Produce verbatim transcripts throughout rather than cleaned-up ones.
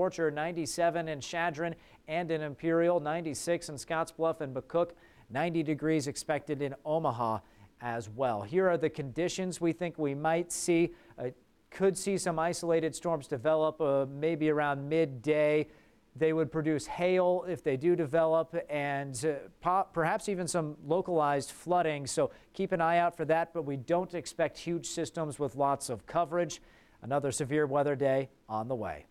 Archer, ninety-seven in Chadron and in Imperial, ninety-six in Scottsbluff and McCook, ninety degrees expected in Omaha as well. Here are the conditions we think we might see. Uh, could see some isolated storms develop uh, maybe around midday. They would produce hail if they do develop, and uh, pop, perhaps even some localized flooding. So keep an eye out for that, but we don't expect huge systems with lots of coverage. Another severe weather day on the way.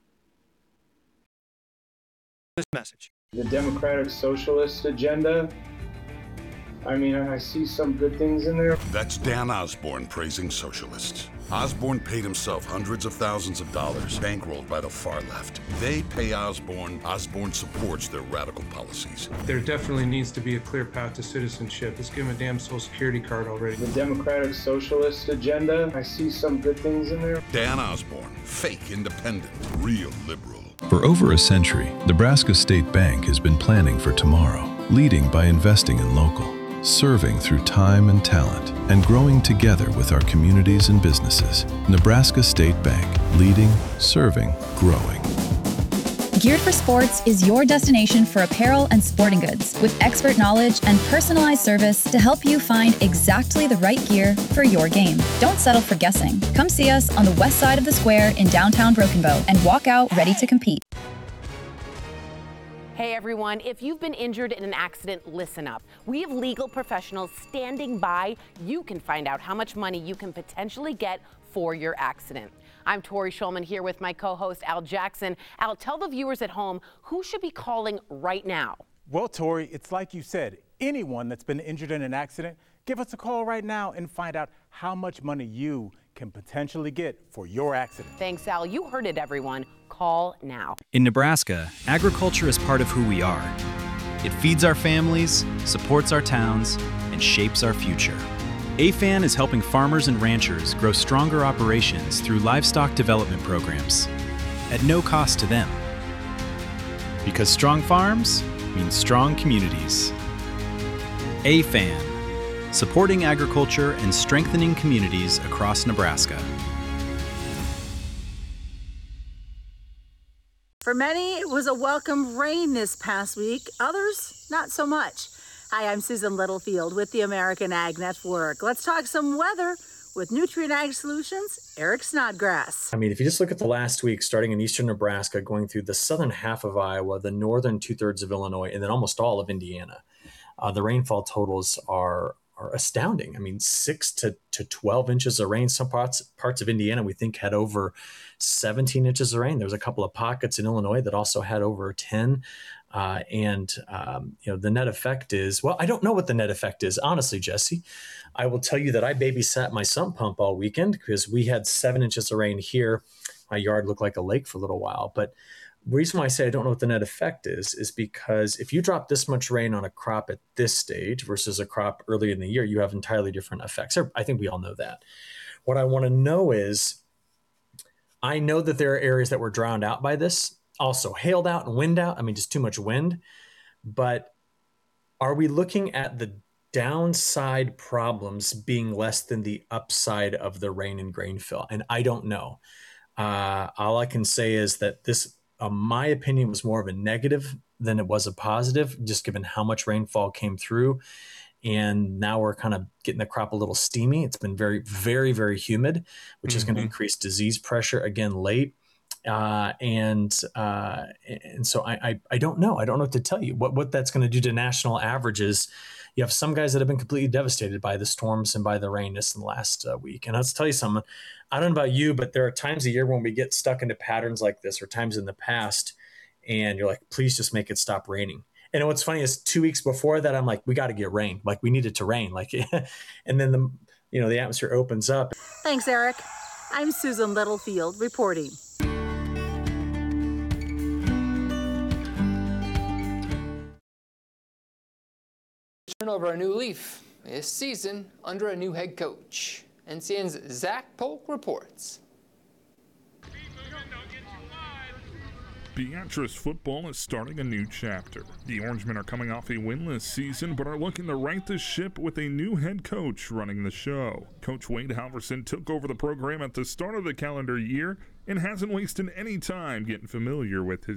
This message. The Democratic Socialist agenda. I mean, I see some good things in there. That's Dan Osborne praising socialists. Osborne paid himself hundreds of thousands of dollars, bankrolled by the far left. They pay Osborne. Osborne supports their radical policies. There definitely needs to be a clear path to citizenship. Let's give him a damn Social Security card already. The Democratic Socialist agenda. I see some good things in there. Dan Osborne, fake independent, real liberal. For over a century, Nebraska State Bank has been planning for tomorrow, leading by investing in local, serving through time and talent, and growing together with our communities and businesses. Nebraska State Bank, leading, serving, growing. Geared for Sports is your destination for apparel and sporting goods, with expert knowledge and personalized service to help you find exactly the right gear for your game. Don't settle for guessing. Come see us on the west side of the square in downtown Broken Bow and walk out ready to compete. Hey everyone, if you've been injured in an accident, listen up. We have legal professionals standing by. You can find out how much money you can potentially get for your accident. I'm Tori Schulman here with my co-host Al Jackson. Al, tell the viewers at home who should be calling right now. Well, Tori, it's like you said, anyone that's been injured in an accident, give us a call right now and find out how much money you can potentially get for your accident. Thanks, Al. You heard it, everyone. Call now. In Nebraska, agriculture is part of who we are. It feeds our families, supports our towns, and shapes our future. A F A N is helping farmers and ranchers grow stronger operations through livestock development programs at no cost to them. Because strong farms means strong communities. A F A N, supporting agriculture and strengthening communities across Nebraska. For many, it was a welcome rain this past week. Others, not so much. Hi, I'm Susan Littlefield with the American Ag Network. Let's talk some weather with Nutrient Ag Solutions, Eric Snodgrass. I mean, if you just look at the last week, starting in eastern Nebraska, going through the southern half of Iowa, the northern two-thirds of Illinois, and then almost all of Indiana, uh, the rainfall totals are are astounding. I mean, six to, to twelve inches of rain. Some parts parts of Indiana we think had over seventeen inches of rain. There was a couple of pockets in Illinois that also had over ten. Uh, and, um, you know, the net effect is, well, I don't know what the net effect is, honestly, Jesse. I will tell you that I babysat my sump pump all weekend because we had seven inches of rain here. My yard looked like a lake for a little while. But the reason why I say I don't know what the net effect is, is because if you drop this much rain on a crop at this stage versus a crop early in the year, you have entirely different effects. I think we all know that. What I want to know is, I know that there are areas that were drowned out by this, also hailed out and wind out. I mean, just too much wind. But are we looking at the downside problems being less than the upside of the rain and grain fill? And I don't know. Uh, all I can say is that this, uh, my opinion, was more of a negative than it was a positive, just given how much rainfall came through. And now we're kind of getting the crop a little steamy. It's been very, very, very humid, which mm-hmm. is going to increase disease pressure again late. Uh, and uh, and so I, I I don't know. I don't know what to tell you. What what that's going to do to national averages. You have some guys that have been completely devastated by the storms and by the rain this in the last uh, week. And I'll tell you something. I don't know about you, but there are times a year when we get stuck into patterns like this, or times in the past, and you're like, please just make it stop raining. And what's funny is two weeks before that, I'm like, we got to get rain. Like we need it to rain. Like, and then the you know the atmosphere opens up. Thanks, Eric. I'm Susan Littlefield reporting. Turn over a new leaf this season under a new head coach. N C N's Zach Polk reports. Beatrice football is starting a new chapter. The Orangemen are coming off a winless season, but are looking to right the ship with a new head coach running the show. Coach Wade Halverson took over the program at the start of the calendar year and hasn't wasted any time getting familiar with his